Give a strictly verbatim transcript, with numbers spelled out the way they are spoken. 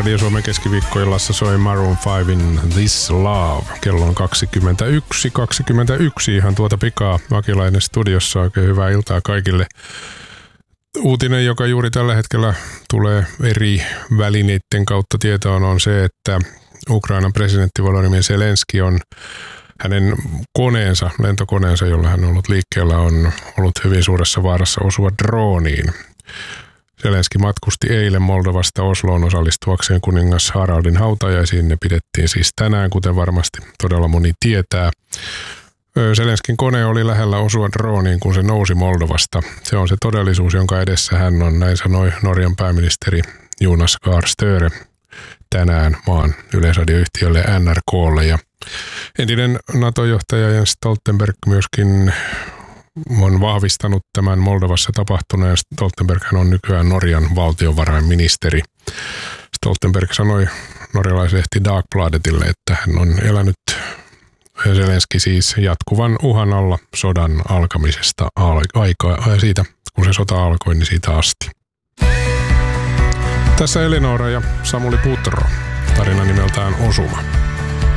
Radio Suomen keskiviikkoillassa soi Maroon fiven This Love. Kello on kaksikymmentäyksi kaksikymmentäyksi ihan tuota pikaa. Vakilainen studiossa. Oikein hyvää iltaa kaikille. Uutinen, joka juuri tällä hetkellä tulee eri välineiden kautta tietoon, on se, että Ukrainan presidentti Volodymyr Zelenski on hänen koneensa, lentokoneensa, jolla hän on ollut liikkeellä, on ollut hyvin suuressa vaarassa osua drooniin. Zelenski matkusti eilen Moldovasta Osloon osallistuakseen kuningas Haraldin hautajaisiin. Ne pidettiin siis tänään, kuten varmasti todella moni tietää. Zelenskin kone oli lähellä osua drooniin, kun se nousi Moldovasta. Se on se todellisuus, jonka edessä hän on, näin sanoi Norjan pääministeri Jonas Gahr Støre tänään maan yleisradioyhtiölle N R K:lle. Ja entinen NATO-johtaja Jens Stoltenberg myöskin on vahvistanut tämän Moldovassa tapahtuneen. Stoltenberg on nykyään Norjan valtiovarainministeri. Stoltenberg sanoi norjalaislehti Dagbladetille, että hän on elänyt Zelenski siis jatkuvan uhan alla sodan alkamisesta aikaa, siitä, kun se sota alkoi, niin siitä asti. Tässä Elinora ja Samuli Putro. Tarina nimeltään Osuma.